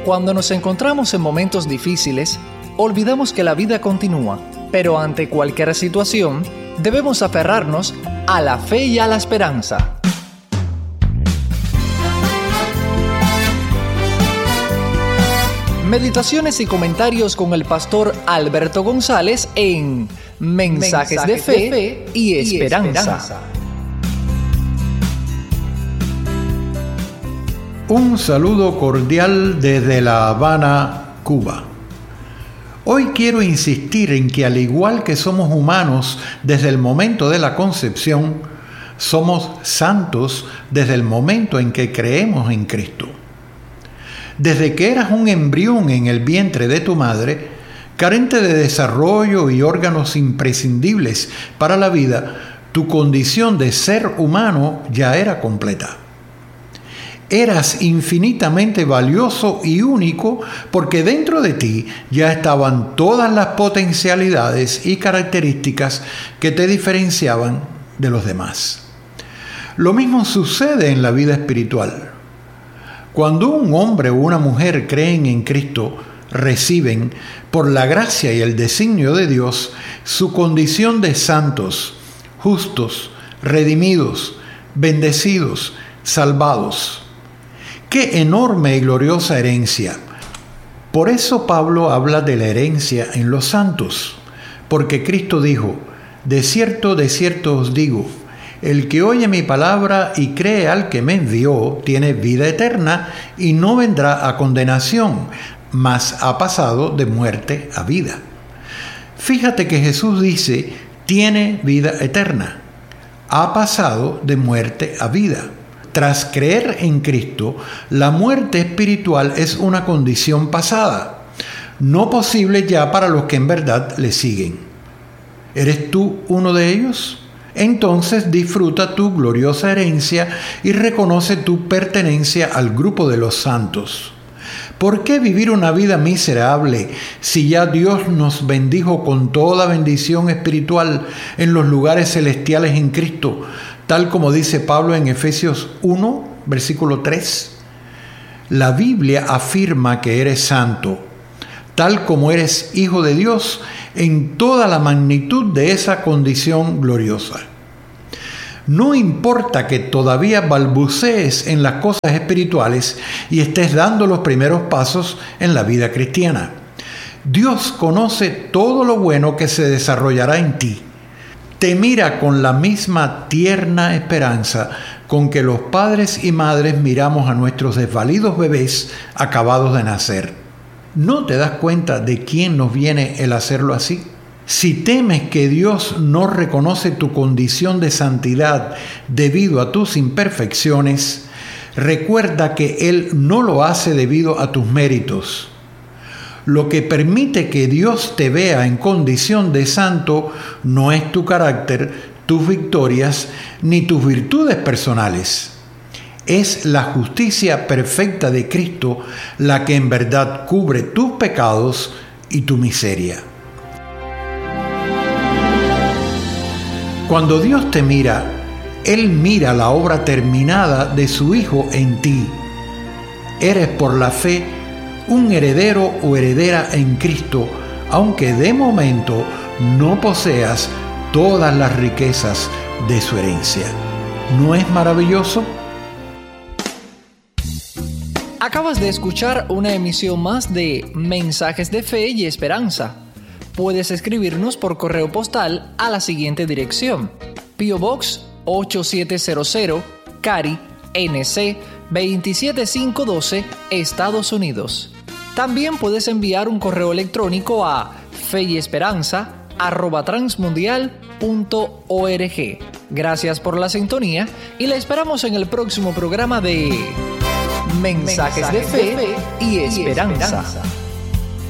Cuando nos encontramos en momentos difíciles, olvidamos que la vida continúa, pero ante cualquier situación, debemos aferrarnos a la fe y a la esperanza. Meditaciones y comentarios con el pastor Alberto González en Mensajes de Fe y Esperanza. Un saludo cordial desde La Habana, Cuba. Hoy quiero insistir en que al igual que somos humanos desde el momento de la concepción, somos santos desde el momento en que creemos en Cristo. Desde que eras un embrión en el vientre de tu madre, carente de desarrollo y órganos imprescindibles para la vida, tu condición de ser humano ya era completa. Eras infinitamente valioso y único porque dentro de ti ya estaban todas las potencialidades y características que te diferenciaban de los demás. Lo mismo sucede en la vida espiritual. Cuando un hombre o una mujer creen en Cristo, reciben, por la gracia y el designio de Dios, su condición de santos, justos, redimidos, bendecidos, salvados. ¡Qué enorme y gloriosa herencia! Por eso Pablo habla de la herencia en los santos, porque Cristo dijo: de cierto os digo, el que oye mi palabra y cree al que me envió, tiene vida eterna y no vendrá a condenación, mas ha pasado de muerte a vida. Fíjate que Jesús dice: tiene vida eterna, ha pasado de muerte a vida. Tras creer en Cristo, la muerte espiritual es una condición pasada, no posible ya para los que en verdad le siguen. ¿Eres tú uno de ellos? Entonces disfruta tu gloriosa herencia y reconoce tu pertenencia al grupo de los santos. ¿Por qué vivir una vida miserable si ya Dios nos bendijo con toda bendición espiritual en los lugares celestiales en Cristo? Tal como dice Pablo en Efesios 1, versículo 3. La Biblia afirma que eres santo, tal como eres hijo de Dios en toda la magnitud de esa condición gloriosa. No importa que todavía balbucees en las cosas espirituales y estés dando los primeros pasos en la vida cristiana. Dios conoce todo lo bueno que se desarrollará en ti. Te mira con la misma tierna esperanza con que los padres y madres miramos a nuestros desvalidos bebés acabados de nacer. ¿No te das cuenta de quién nos viene el hacerlo así? Si temes que Dios no reconoce tu condición de santidad debido a tus imperfecciones, recuerda que Él no lo hace debido a tus méritos. Lo que permite que Dios te vea en condición de santo no es tu carácter, tus victorias, ni tus virtudes personales. Es la justicia perfecta de Cristo la que en verdad cubre tus pecados y tu miseria. Cuando Dios te mira, Él mira la obra terminada de su Hijo en ti. Eres por la fe un heredero o heredera en Cristo, aunque de momento no poseas todas las riquezas de su herencia. ¿No es maravilloso? Acabas de escuchar una emisión más de Mensajes de Fe y Esperanza. Puedes escribirnos por correo postal a la siguiente dirección: P.O. Box 8700, Cary, NC 27512, Estados Unidos. También puedes enviar un correo electrónico a feyesperanza@transmundial.org. Gracias por la sintonía y la esperamos en el próximo programa de Mensajes de Fe y Esperanza.